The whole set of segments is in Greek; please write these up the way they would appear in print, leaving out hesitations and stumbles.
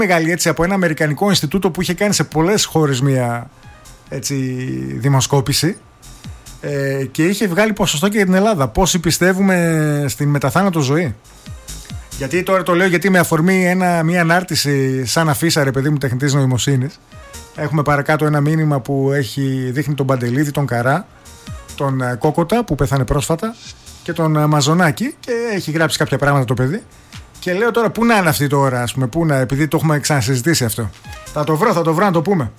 μεγάλη έτσι από ένα αμερικανικό Ινστιτούτο που είχε κάνει σε πολλές χώρες μια έτσι, δημοσκόπηση και είχε βγάλει ποσοστό και για την Ελλάδα. Πόσοι πιστεύουμε στην μεταθάνατο ζωή. Γιατί τώρα το λέω γιατί με αφορμή μια ανάρτηση σαν αφίσα ρε παιδί μου τεχνητής νοημοσύνης. Έχουμε παρακάτω ένα μήνυμα που δείχνει τον Παντελίδη, τον Καρά, τον Κόκοτα που πέθανε πρόσφατα και τον Μαζονάκη και έχει γράψει κάποια πράγματα το παιδί. Και λέω τώρα πού να είναι αυτή τώρα, ας πούμε, επειδή το έχουμε ξανασυζητήσει αυτό. Θα το βρω να το πούμε.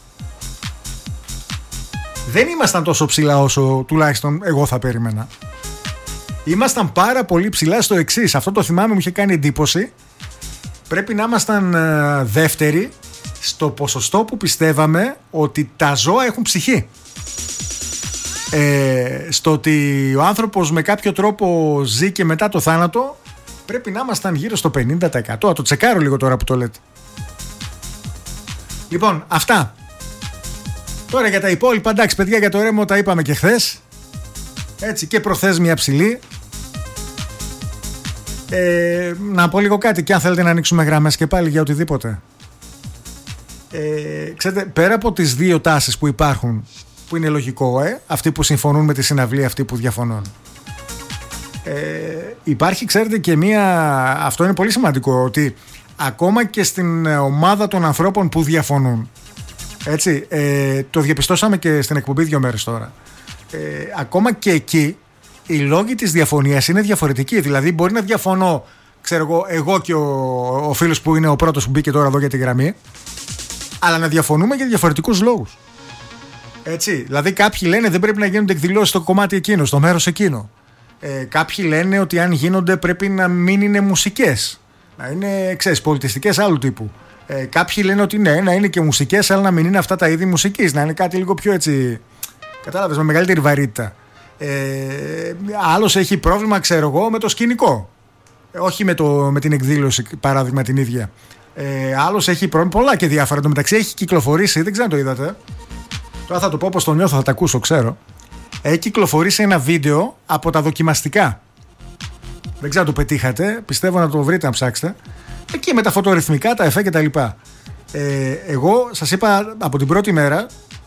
Δεν ήμασταν τόσο ψηλά όσο τουλάχιστον εγώ θα περίμενα. Ήμασταν πάρα πολύ ψηλά στο εξής. Αυτό το θυμάμαι, μου είχε κάνει εντύπωση. Πρέπει να ήμασταν δεύτεροι στο ποσοστό που πιστεύαμε ότι τα ζώα έχουν ψυχή. Στο ότι ο άνθρωπος με κάποιο τρόπο ζει και μετά το θάνατο, πρέπει να ήμασταν γύρω στο 50%. Θα το τσεκάρω λίγο τώρα που το λέτε. Λοιπόν, αυτά. Τώρα για τα υπόλοιπα, εντάξει παιδιά, για το ρέμο τα είπαμε και χθες. Έτσι, και προχθές μια ψηλή. Να πω λίγο κάτι και αν θέλετε να ανοίξουμε γραμμές και πάλι για οτιδήποτε. Ξέρετε, πέρα από τις δύο τάσεις που υπάρχουν, που είναι λογικό, αυτοί που συμφωνούν με τη συναυλία, αυτοί που διαφωνούν, υπάρχει, ξέρετε, και αυτό είναι πολύ σημαντικό, ότι ακόμα και στην ομάδα των ανθρώπων που διαφωνούν, έτσι, το διαπιστώσαμε και στην εκπομπή 2 μέρες τώρα, ακόμα και εκεί οι λόγοι της διαφωνίας είναι διαφορετικοί. Δηλαδή μπορεί να διαφωνώ, ξέρω εγώ και ο φίλος που είναι ο πρώτος που μπήκε τώρα εδώ για τη γραμμή, αλλά να διαφωνούμε για διαφορετικούς λόγους. Έτσι, δηλαδή κάποιοι λένε δεν πρέπει να γίνονται εκδηλώσεις στο κομμάτι εκείνο, στο μέρος εκείνο. Κάποιοι λένε ότι αν γίνονται πρέπει να μην είναι μουσικές, να είναι, ξέρεις, πολιτιστικές άλλου τύπου. Κάποιοι λένε ότι ναι, να είναι και μουσικές, αλλά να μην είναι αυτά τα είδη μουσικής, να είναι κάτι λίγο πιο έτσι, κατάλαβες, με μεγαλύτερη βαρύτητα. Άλλος έχει πρόβλημα, ξέρω εγώ, με το σκηνικό, όχι με την εκδήλωση, παράδειγμα την ίδια. Άλλος έχει πρόβλημα, πολλά και διάφορα. Εν τω μεταξύ έχει κυκλοφορήσει, δεν ξέρω αν το είδατε. Τώρα θα το πω πως το νιώθω, θα τα ακούσω, ξέρω. Έχει κυκλοφορήσει ένα βίντεο από τα δοκιμαστικά. Δεν ξέρω αν το πετύχατε, πιστεύω να το βρείτε, να ψάξετε. Εκεί με τα φωτορυθμικά, τα εφέ και τα λοιπά. Εγώ σας είπα από την πρώτη μέρα,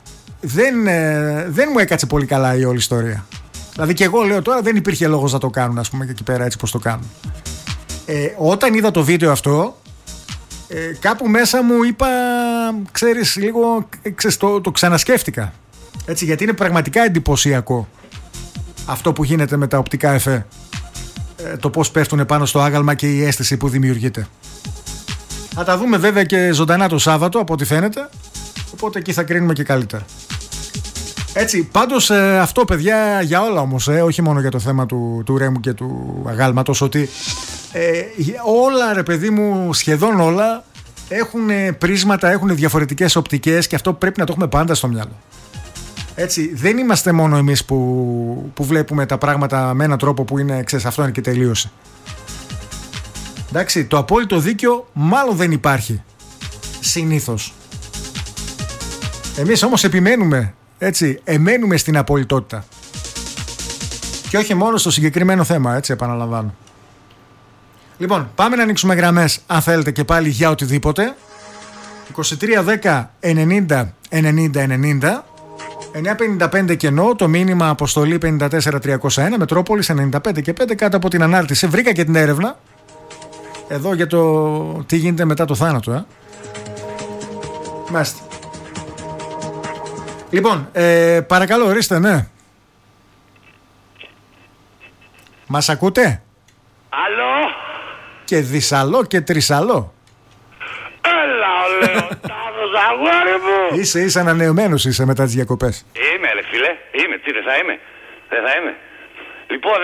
δεν μου έκατσε πολύ καλά η όλη ιστορία. Δηλαδή και εγώ λέω τώρα δεν υπήρχε λόγος να το κάνουν, ας πούμε, και εκεί πέρα έτσι πως το κάνουν. Όταν είδα το βίντεο αυτό, κάπου μέσα μου είπα, ξέρεις, λίγο το ξανασκέφτηκα. Έτσι, γιατί είναι πραγματικά εντυπωσιακό αυτό που γίνεται με τα οπτικά εφέ. Το πώς πέφτουν πάνω στο άγαλμα και η αίσθηση που δημιουργείται. Θα τα δούμε βέβαια και ζωντανά το Σάββατο από ό,τι φαίνεται, οπότε εκεί θα κρίνουμε και καλύτερα. Έτσι, πάντως αυτό παιδιά για όλα όμως, όχι μόνο για το θέμα του ρέμου και του αγάλματος, ότι όλα ρε παιδί μου, σχεδόν όλα έχουν πρίσματα, έχουν διαφορετικές οπτικές και αυτό πρέπει να το έχουμε πάντα στο μυαλό. Έτσι, δεν είμαστε μόνο εμείς που βλέπουμε τα πράγματα με έναν τρόπο που είναι, ξέρεις, αυτό είναι και τελείωσε. Εντάξει, το απόλυτο δίκιο μάλλον δεν υπάρχει συνήθως. Εμείς όμως επιμένουμε, έτσι, εμένουμε στην απολυτότητα. Και όχι μόνο στο συγκεκριμένο θέμα, έτσι, επαναλαμβάνω. Λοιπόν, πάμε να ανοίξουμε γραμμές αν θέλετε και πάλι για οτιδήποτε. 2310 90 90 90, 955 κενό, το μήνυμα αποστολή 54301, Μετρόπολης 95 και 5 κάτω από την ανάρτηση. Βρήκα και την έρευνα εδώ για το τι γίνεται μετά το θάνατο. Μάλιστα. Λοιπόν, παρακαλώ ορίστε, ναι. Μας ακούτε? Αλλό. Και δυσαλό και τρισαλό. Έλα ο Λεωτάδος, αγόρι μου. Είσαι ανανεωμένος είσαι μετά τις διακοπές. Είμαι ρε φίλε, τι δεν θα είμαι. Λοιπόν,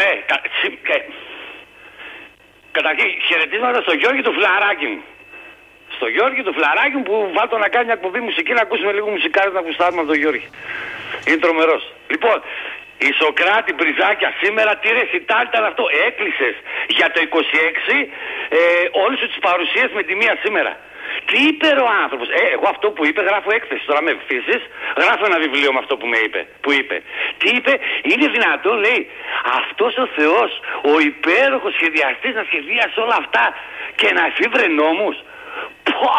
καταρχήν χαιρετίσματα στο Γιώργη του Φλαράκι μου. Στο Γιώργη του Φλαράκι μου που βάλτο να κάνει μια εκπομπή μουσική, να ακούσουμε λίγο μουσικάρι να ακουστάρουμε από τον Γιώργη. Είναι τρομερός. Λοιπόν, η Σοκράτη Μπριζάκια σήμερα, τι ρεσιτάλ ήταν αυτό? Έκλεισες για το 26 όλες σου τις παρουσίες με τη μία σήμερα. Τι είπε ο άνθρωπος? Εγώ αυτό που είπε γράφω έκθεση. Τώρα με αφήσεις, γράφω ένα βιβλίο με αυτό που είπε. Τι είπε? Είναι δυνατόν, λέει, αυτός ο Θεός, ο υπέροχος σχεδιαστής, να σχεδίασε όλα αυτά και να εφήβρε νόμους? Πω